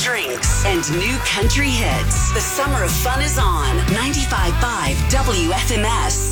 drinks, and new country hits. The summer of fun is on 95.5 WFMS.